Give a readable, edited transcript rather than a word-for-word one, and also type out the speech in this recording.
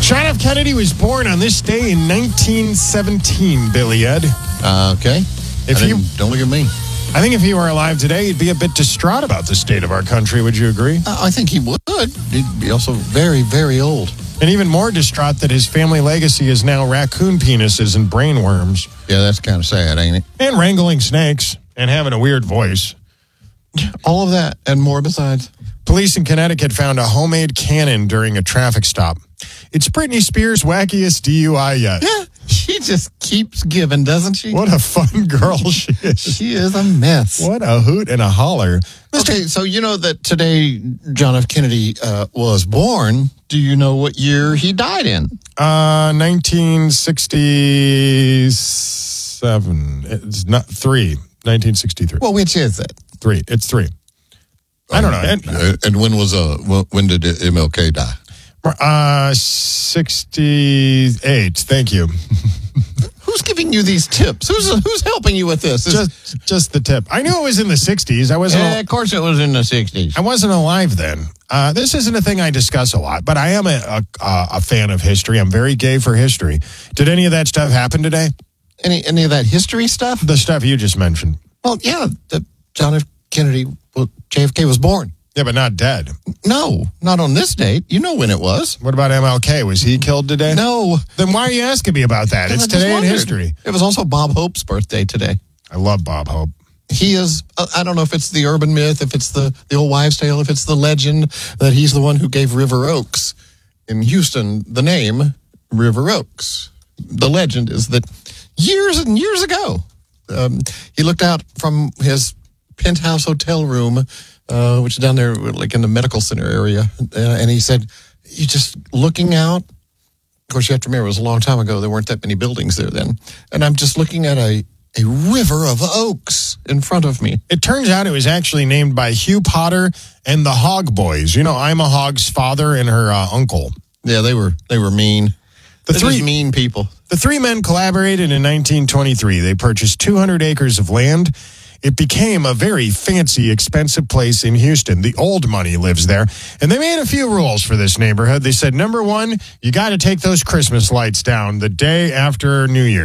John F. Kennedy was born on this day in 1917, Billy Ed. Okay. Don't look at me. I think if he were alive today, he'd be a bit distraught about the state of our country. Would you agree? I think he would. He'd be also very, very old. And even more distraught that his family legacy is now raccoon penises and brainworms. Yeah, that's kind of sad, ain't it? And wrangling snakes and having a weird voice. All of that and more besides. Police in Connecticut found a homemade cannon during a traffic stop. It's Britney Spears' wackiest DUI yet. Yeah, she just keeps giving, doesn't she? What a fun girl she is. She is a mess. What a hoot and a holler. Okay, so you know that today John F. Kennedy was born. Do you know what year he died in? 1967. It's not 1963. Well, which is it? 3. It's 3. I don't know. And when did MLK die? 68. Thank you. Who's giving you these tips? Who's helping you with this? Just the tip. I knew it was in the 60s. I wasn't. Of course, it was in the 60s. I wasn't alive then. This isn't a thing I discuss a lot, but I am a fan of history. I'm very gay for history. Did any of that stuff happen today? Any of that history stuff? The stuff you just mentioned. Well, yeah. John F. Kennedy, JFK was born. Yeah, but not dead. No, not on this date. You know when it was. What about MLK? Was he killed today? No. Then why are you asking me about that? It's today in history. It was also Bob Hope's birthday today. I love Bob Hope. He is, I don't know if it's the urban myth, if it's the old wives' tale, if it's the legend that he's the one who gave River Oaks in Houston the name River Oaks. The legend is that years and years ago, he looked out from his penthouse hotel room, which is down there like in the medical center area, and he said, "You just looking out." Of course, you have to remember, it was a long time ago. There weren't that many buildings there then. And I'm just looking at a river of oaks in front of me. It turns out it was actually named by Hugh Potter and the Hog Boys. You know, Ima Hog's father and her uncle. Yeah, they were mean. They're just mean people. The 3 men collaborated in 1923. They purchased 200 acres of land. It became a very fancy, expensive place in Houston. The old money lives there. And they made a few rules for this neighborhood. They said, number 1, you got to take those Christmas lights down the day after New Year's.